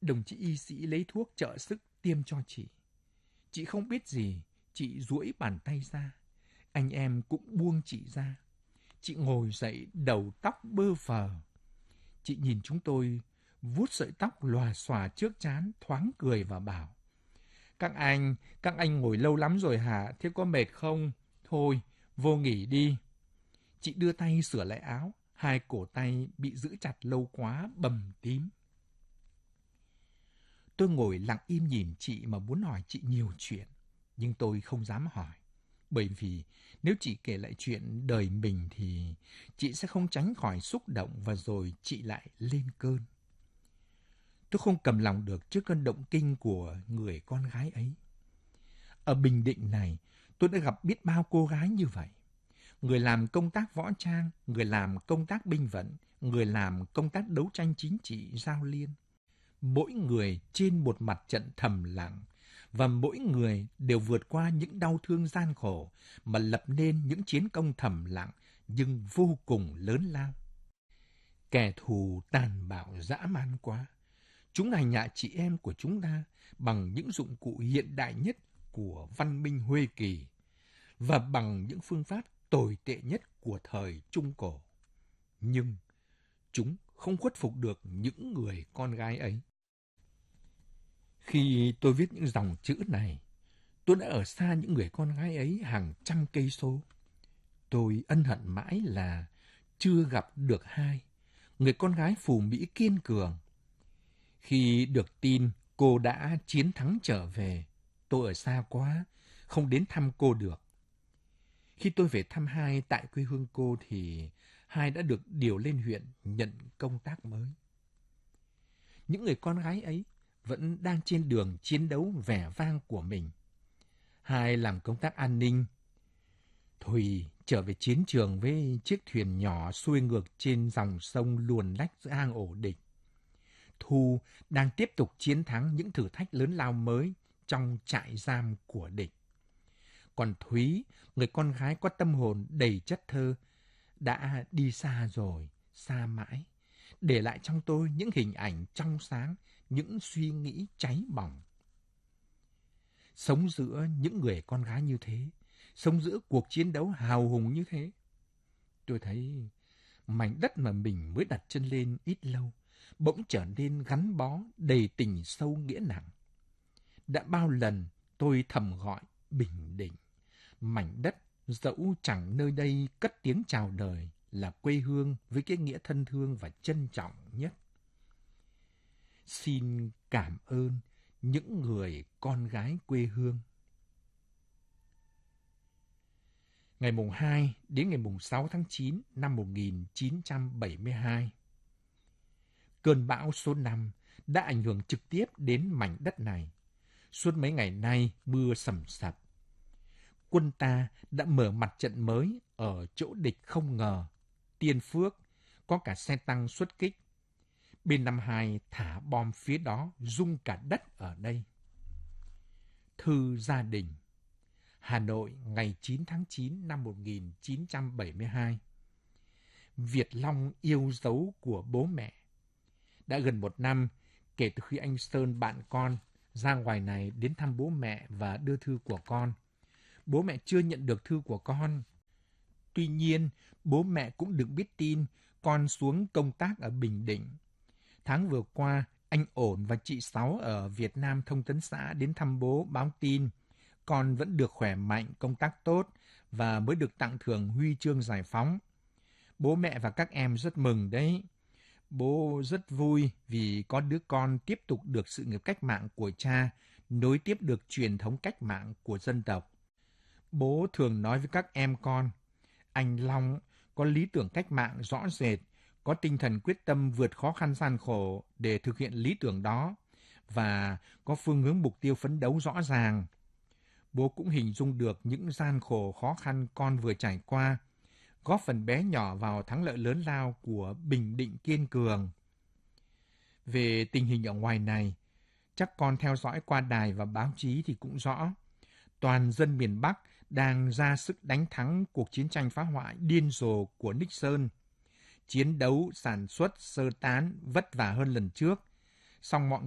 Đồng chí y sĩ lấy thuốc trợ sức tiêm cho chị. Chị không biết gì, chị duỗi bàn tay ra. Anh em cũng buông chị ra. Chị ngồi dậy, đầu tóc bơ phờ. Chị nhìn chúng tôi, vuốt sợi tóc lòa xòa trước trán, thoáng cười và bảo: các anh ngồi lâu lắm rồi hả? Thế có mệt không? Thôi, vô nghỉ đi. Chị đưa tay sửa lại áo, hai cổ tay bị giữ chặt lâu quá, bầm tím. Tôi ngồi lặng im nhìn chị mà muốn hỏi chị nhiều chuyện, nhưng tôi không dám hỏi. Bởi vì nếu chị kể lại chuyện đời mình thì chị sẽ không tránh khỏi xúc động và rồi chị lại lên cơn. Tôi không cầm lòng được trước cơn động kinh của người con gái ấy. Ở Bình Định này, tôi đã gặp biết bao cô gái như vậy. Người làm công tác võ trang, người làm công tác binh vận, người làm công tác đấu tranh chính trị giao liên. Mỗi người trên một mặt trận thầm lặng, và mỗi người đều vượt qua những đau thương gian khổ mà lập nên những chiến công thầm lặng nhưng vô cùng lớn lao. Kẻ thù tàn bạo dã man quá. Chúng hành hạ chị em của chúng ta bằng những dụng cụ hiện đại nhất của văn minh Huê Kỳ và bằng những phương pháp tồi tệ nhất của thời Trung Cổ. Nhưng chúng không khuất phục được những người con gái ấy. Khi tôi viết những dòng chữ này, tôi đã ở xa những người con gái ấy hàng trăm cây số. Tôi ân hận mãi là chưa gặp được hai người con gái phù mỹ kiên cường. Khi được tin cô đã chiến thắng trở về, tôi ở xa quá, không đến thăm cô được. Khi tôi về thăm hai tại quê hương cô thì hai đã được điều lên huyện nhận công tác mới. Những người con gái ấy vẫn đang trên đường chiến đấu vẻ vang của mình. Hai làm công tác an ninh. Thùy trở về chiến trường với chiếc thuyền nhỏ xuôi ngược trên dòng sông luồn lách giữa hang ổ địch. Thu đang tiếp tục chiến thắng những thử thách lớn lao mới trong trại giam của địch. Còn Thúy, người con gái có tâm hồn đầy chất thơ, đã đi xa rồi, xa mãi, để lại trong tôi những hình ảnh trong sáng, những suy nghĩ cháy bỏng. Sống giữa những người con gái như thế, sống giữa cuộc chiến đấu hào hùng như thế, tôi thấy mảnh đất mà mình mới đặt chân lên ít lâu bỗng trở nên gắn bó, đầy tình sâu nghĩa nặng. Đã bao lần tôi thầm gọi Bình Định, mảnh đất dẫu chẳng nơi đây cất tiếng chào đời, là quê hương với cái nghĩa thân thương và trân trọng nhất. Xin cảm ơn những người con gái quê hương. Ngày mùng 2 đến ngày mùng 6 tháng 9 năm 1972, cơn bão số 5 đã ảnh hưởng trực tiếp đến mảnh đất này. Suốt mấy ngày nay mưa sầm sập. Quân ta đã mở mặt trận mới ở chỗ địch không ngờ. Tiên Phước có cả xe tăng xuất kích. B-52 thả bom phía đó rung cả đất ở đây. Thư gia đình. Hà Nội ngày 9 tháng 9 năm 1972. Việt Long yêu dấu của bố mẹ. Đã gần 1 năm kể từ khi anh Sơn bạn con ra ngoài này đến thăm bố mẹ và đưa thư của con. Bố mẹ chưa nhận được thư của con. Tuy nhiên, bố mẹ cũng được biết tin con xuống công tác ở Bình Định. Tháng vừa qua, anh Ổn và chị Sáu ở Việt Nam Thông tấn xã đến thăm bố báo tin. Con vẫn được khỏe mạnh, công tác tốt và mới được tặng thưởng huy chương giải phóng. Bố mẹ và các em rất mừng đấy. Bố rất vui vì có đứa con tiếp tục được sự nghiệp cách mạng của cha, nối tiếp được truyền thống cách mạng của dân tộc. Bố thường nói với các em con, anh Long có lý tưởng cách mạng rõ rệt, có tinh thần quyết tâm vượt khó khăn gian khổ để thực hiện lý tưởng đó và có phương hướng mục tiêu phấn đấu rõ ràng. Bố cũng hình dung được những gian khổ khó khăn con vừa trải qua, góp phần bé nhỏ vào thắng lợi lớn lao của Bình Định kiên cường. Về tình hình ở ngoài này, chắc con theo dõi qua đài và báo chí thì cũng rõ. Toàn dân miền Bắc đang ra sức đánh thắng cuộc chiến tranh phá hoại điên rồ của Nixon. Chiến đấu, sản xuất, sơ tán vất vả hơn lần trước, song mọi